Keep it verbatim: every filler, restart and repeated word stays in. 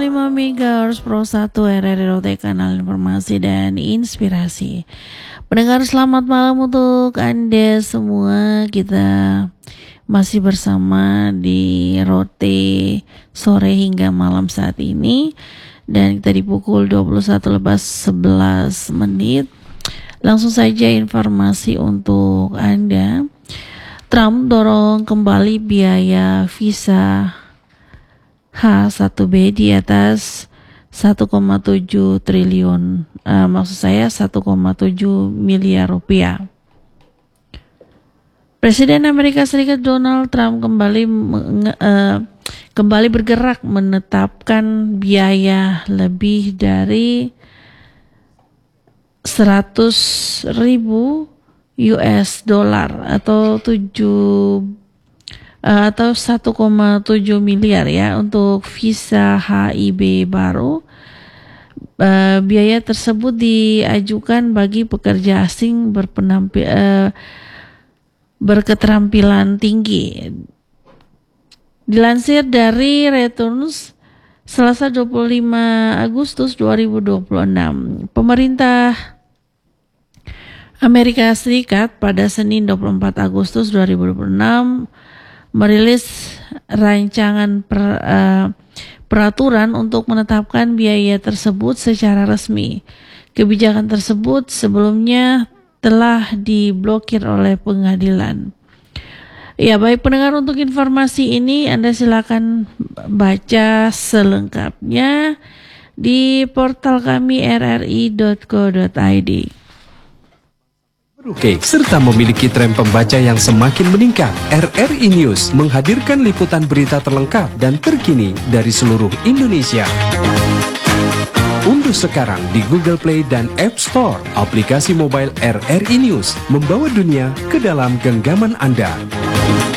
lima megahertz Pro satu R R I Rote, kanal informasi dan inspirasi. Pendengar, selamat malam untuk Anda semua. Kita masih bersama di Rote sore hingga malam saat ini, dan kita di pukul dua puluh satu lebih sebelas menit. Langsung saja informasi untuk Anda. Trump dorong kembali biaya visa H satu B di atas satu koma tujuh triliun, uh, maksud saya satu koma tujuh miliar rupiah. Presiden Amerika Serikat Donald Trump kembali uh, kembali bergerak menetapkan biaya lebih dari seratus ribu U S dollar atau tujuh uh, atau satu koma tujuh miliar ya untuk visa H I B baru. Uh, biaya tersebut diajukan bagi pekerja asing berpenampil, uh, berketerampilan tinggi. Dilansir dari Reuters Selasa dua puluh lima Agustus dua ribu dua puluh enam, pemerintah Amerika Serikat pada Senin dua puluh empat Agustus dua ribu dua puluh enam merilis rancangan per, uh, peraturan untuk menetapkan biaya tersebut secara resmi. Kebijakan tersebut sebelumnya telah diblokir oleh pengadilan. Ya, baik pendengar, untuk informasi ini Anda silakan baca selengkapnya di portal kami r r i dot co dot i d. Oke, serta memiliki tren pembaca yang semakin meningkat, R R I News menghadirkan liputan berita terlengkap dan terkini dari seluruh Indonesia. Unduh sekarang di Google Play dan App Store aplikasi mobile R R I News, membawa dunia ke dalam genggaman Anda.